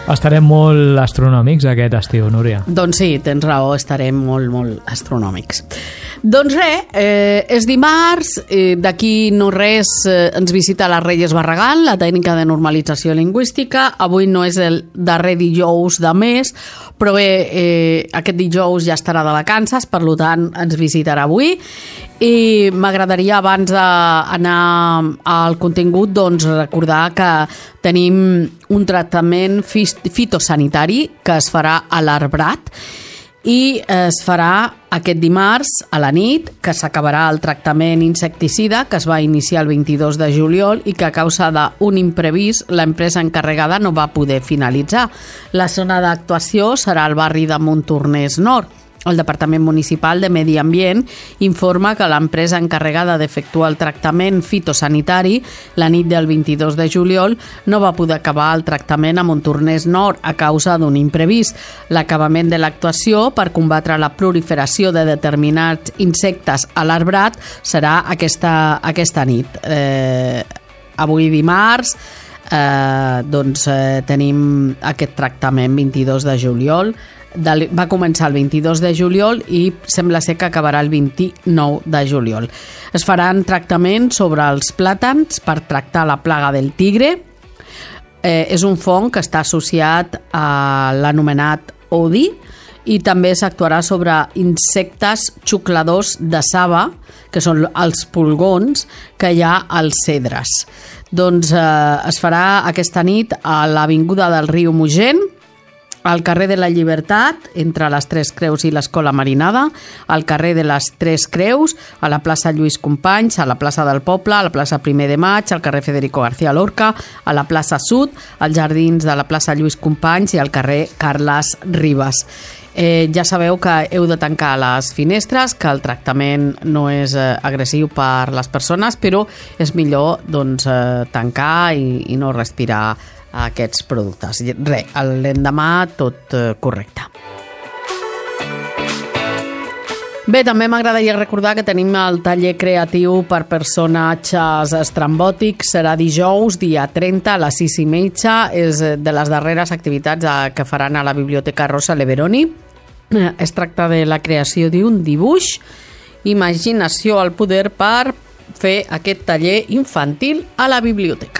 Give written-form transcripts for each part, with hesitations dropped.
Estarem molt astronòmics aquest estiu, Núria. Doncs sí, tens raó, estarem molt, molt astronòmics. Doncs res, és dimarts, d'aquí no res ens visita la Reyes Barragán, la tècnica de normalització lingüística. Avui no és el darrer dijous de mes, però bé, aquest dijous ja estarà de vacances, per tant ens visitarà avui. I m'agradaria, abans d'anar al contingut, doncs recordar que tenim un tractament fitosanitari que es farà a l'Arbrat i es farà aquest dimarts a la nit, que s'acabarà el tractament insecticida que es va iniciar el 22 de juliol i que a causa d'un imprevist l'empresa encarregada no va poder finalitzar. La zona d'actuació serà al barri de Montornès Nord. El Departament Municipal de Medi Ambient informa que l'empresa encarregada d'efectuar el tractament fitosanitari la nit del 22 de juliol no va poder acabar el tractament a Montornès Nord a causa d'un imprevist. L'acabament de l'actuació per combatre la proliferació de determinats insectes a l'arbrat serà aquesta nit. Avui dimarts tenim aquest tractament 22 de juliol. Va començar el 22 de juliol i sembla ser que acabarà el 29 de juliol. Es faran tractaments sobre els plàtans per tractar la plaga del tigre. És un fong que està associat a l'anomenat odi i també s'actuarà sobre insectes xucladors de saba, que són els pulgons que hi ha als cedres. Doncs es farà aquesta nit a l'Avinguda del Riu Mogent, al carrer de la Llibertat, entre les Tres Creus i l'Escola Marinada, al carrer de les Tres Creus, a la plaça Lluís Companys, a la plaça del Poble, a la plaça 1 de Maig, al carrer Federico García Lorca, a la plaça Sud, als jardins de la plaça Lluís Companys i al carrer Carles Ribas. Ja sabeu que heu de tancar les finestres, que el tractament no és agressiu per les persones, però és millor tancar i no respirar aquests productes. Res, l'endemà tot correcte. Bé, també m'agradaria recordar que tenim el taller creatiu per personatges estrambòtics. Serà dijous, dia 30, a les 6:30. És de les darreres activitats que faran a la Biblioteca Rosa Leveroni. Es tracta de la creació d'un dibuix, imaginació al poder per fer aquest taller infantil a la biblioteca.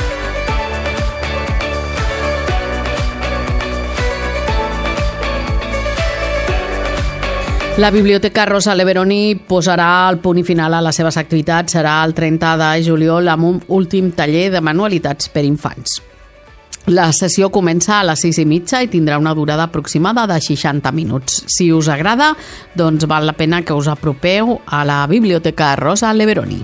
La Biblioteca Rosa Leveroni posarà el punt i final a les seves activitats. Serà el 30 de juliol amb un últim taller de manualitats per infants. La sessió comença a les 6:30 i tindrà una durada aproximada de 60 minuts. Si us agrada, doncs val la pena que us apropeu a la Biblioteca Rosa Leveroni.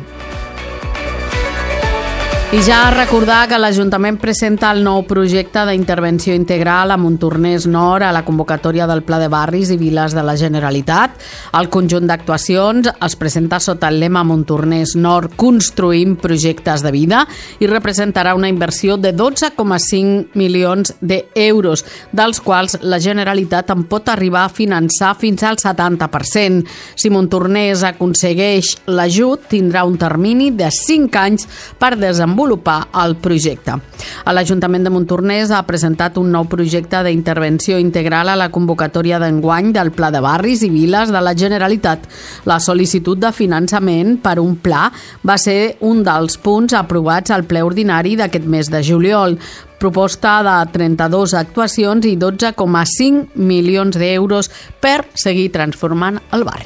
I ja recordar que l'Ajuntament presenta el nou projecte d'intervenció integral a Montornès Nord a la convocatòria del Pla de Barris i Viles de la Generalitat. El conjunt d'actuacions es presenta sota el lema Montornès Nord construïm projectes de vida i representarà una inversió de 12,5 milions d'euros, dels quals la Generalitat en pot arribar a finançar fins al 70%. Si Montornès aconsegueix l'ajut, tindrà un termini de 5 anys per desenvolupar el projecte. L'Ajuntament de Montornès ha presentat un nou projecte d'intervenció integral a la convocatòria d'enguany del Pla de Barris i Viles de la Generalitat. La sol·licitud de finançament per un pla va ser un dels punts aprovats al ple ordinari d'aquest mes de juliol. Proposta de 32 actuacions i 12,5 milions d'euros per seguir transformant el barri.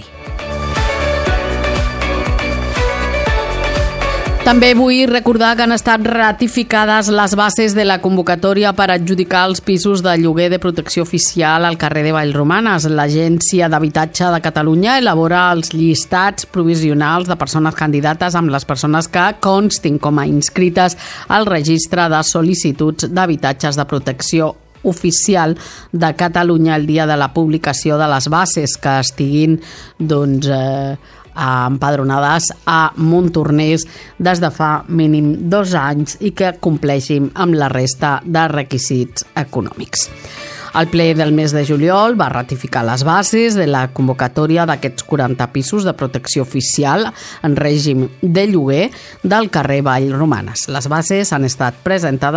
També vull recordar que han estat ratificades les bases de la convocatòria per adjudicar els pisos de lloguer de protecció oficial al carrer de Vallromanes. L'Agència d'Habitatge de Catalunya elabora els llistats provisionals de persones candidates amb les persones que constin com a inscrites al registre de sol·licituds d'habitatges de protecció oficial de Catalunya el dia de la publicació de les bases que estiguin empadronades a Montornès des de fa mínim 2 anys i que compleixin amb la resta de requisits econòmics. El ple del mes de juliol va ratificar les bases de la convocatòria d'aquests 40 pisos de protecció oficial en règim de lloguer del carrer Vallromanes. Les bases han estat presentades